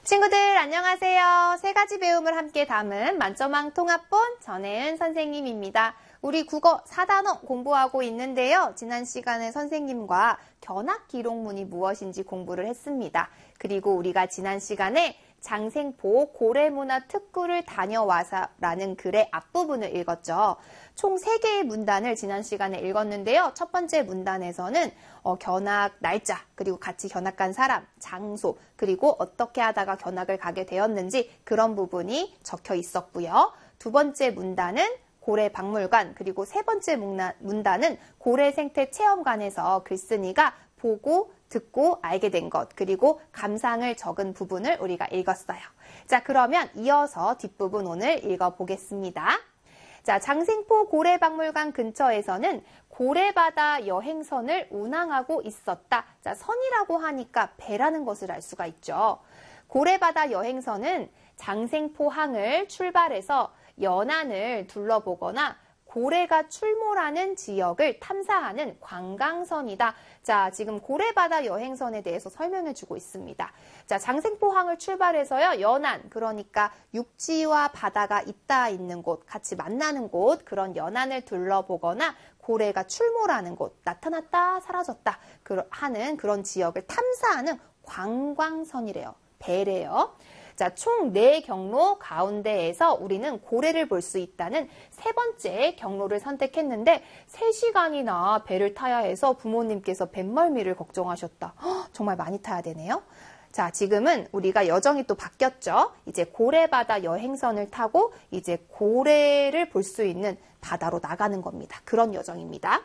친구들 안녕하세요. 세 가지 배움을 함께 담은 만점왕 통합본 전혜은 선생님입니다. 우리 국어 4단어 공부하고 있는데요. 지난 시간에 선생님과 견학 기록문이 무엇인지 공부를 했습니다. 그리고 우리가 지난 시간에 장생포 고래문화 특구를 다녀와서라는 글의 앞부분을 읽었죠. 총 3개의 문단을 지난 시간에 읽었는데요. 첫 번째 문단에서는 견학 날짜, 그리고 같이 견학 간 사람, 장소, 그리고 어떻게 하다가 견학을 가게 되었는지 그런 부분이 적혀 있었고요. 두 번째 문단은 고래박물관, 그리고 세 번째 문단은 고래생태체험관에서 글쓴이가 보고 듣고 알게 된 것, 그리고 감상을 적은 부분을 우리가 읽었어요. 자, 그러면 이어서 뒷부분 오늘 읽어보겠습니다. 자, 장생포 고래박물관 근처에서는 고래바다 여행선을 운항하고 있었다. 자, 선이라고 하니까 배라는 것을 알 수가 있죠. 고래바다 여행선은 장생포항을 출발해서 연안을 둘러보거나 고래가 출몰하는 지역을 탐사하는 관광선이다. 자, 지금 고래바다 여행선에 대해서 설명해 주고 있습니다. 자, 장생포항을 출발해서요, 연안, 그러니까 육지와 바다가 있는 곳, 같이 만나는 곳, 그런 연안을 둘러보거나 고래가 출몰하는 곳, 나타났다, 사라졌다 하는 그런 지역을 탐사하는 관광선이래요. 배래요. 자, 총 4경로 가운데에서 우리는 고래를 볼 수 있다는 세 번째 경로를 선택했는데 3시간이나 배를 타야 해서 부모님께서 뱃멀미를 걱정하셨다. 정말 많이 타야 되네요. 자, 지금은 우리가 여정이 또 바뀌었죠. 이제 고래바다 여행선을 타고 이제 고래를 볼 수 있는 바다로 나가는 겁니다. 그런 여정입니다.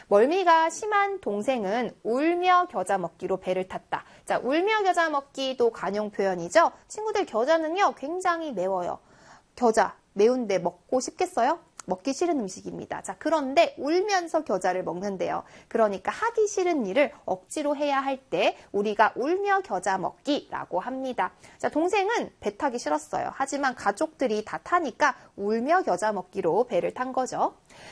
멀미가 심한 동생은 울며 겨자 먹기로 배를 탔다. 자, 울며 겨자 먹기도 관용 표현이죠. 친구들, 겨자는요, 굉장히 매워요. 겨자, 매운데 먹고 싶겠어요? 먹기 싫은 음식입니다. 자, 그런데 울면서 겨자를 먹는데요. 그러니까 하기 싫은 일을 억지로 해야 할 때 우리가 울며 겨자 먹기라고 합니다. 자, 동생은 배 타기 싫었어요. 하지만 가족들이 다 타니까 울며 겨자 먹기로 배를 탄 거죠.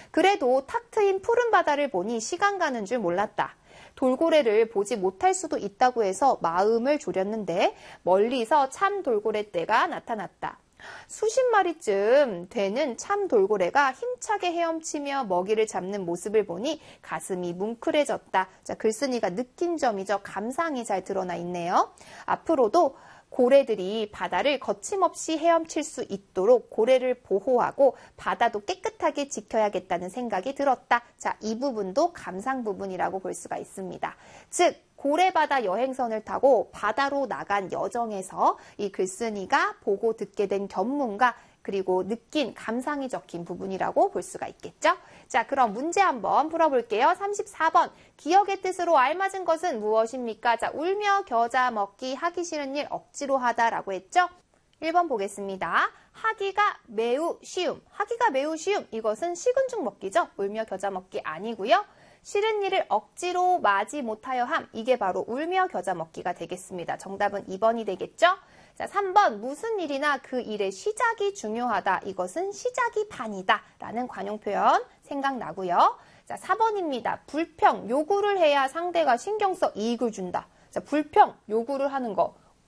그래도 탁 트인 푸른 바다를 보니 시간 가는 줄 몰랐다. 돌고래를 보지 못할 수도 있다고 해서 마음을 졸였는데 멀리서 참 돌고래 떼가 나타났다. 수십 마리쯤 되는 참 돌고래가 힘차게 헤엄치며 먹이를 잡는 모습을 보니 가슴이 뭉클해졌다. 자, 글쓴이가 느낀 점이죠. 감상이 잘 드러나 있네요. 앞으로도 고래들이 바다를 거침없이 헤엄칠 수 있도록 고래를 보호하고 바다도 깨끗하게 지켜야겠다는 생각이 들었다. 자, 이 부분도 감상 부분이라고 볼 수가 있습니다. 즉, 고래바다 여행선을 타고 바다로 나간 여정에서 이 글쓴이가 보고 듣게 된 견문과 그리고 느낀 감상이 적힌 부분이라고 볼 수가 있겠죠? 자, 그럼 문제 한번 풀어볼게요. 34번. 기억의 뜻으로 알맞은 것은 무엇입니까? 자, 울며 겨자 먹기, 하기 싫은 일 억지로 하다라고 했죠? 1번 보겠습니다. 하기가 매우 쉬움. 하기가 매우 쉬움. 이것은 식은 죽 먹기죠? 울며 겨자 먹기 아니고요. 싫은 일을 억지로 마지 못하여 함. 이게 바로 울며 겨자 먹기가 되겠습니다. 정답은 2번이 되겠죠? 자, 3번. 무슨 일이나 그 일의 시작이 중요하다. 이것은 시작이 반이다. 라는 관용 표현 생각나고요. 자, 4번입니다. 불평, 요구를 해야 상대가 신경 써 이익을 준다. 자, 불평, 요구를 하는 거.